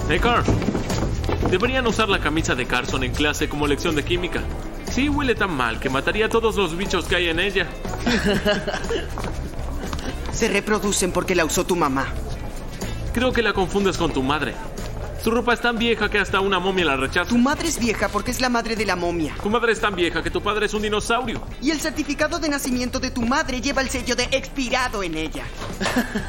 Hey, Carl. Deberían usar la camisa de Carson en clase como lección de química. Sí, huele tan mal que mataría a todos los bichos que hay en ella. Se reproducen porque la usó tu mamá. Creo que la confundes con tu madre. Su ropa es tan vieja que hasta una momia la rechaza. Tu madre es vieja porque es la madre de la momia. Tu madre es tan vieja que tu padre es un dinosaurio. Y el certificado de nacimiento de tu madre lleva el sello de expirado en ella.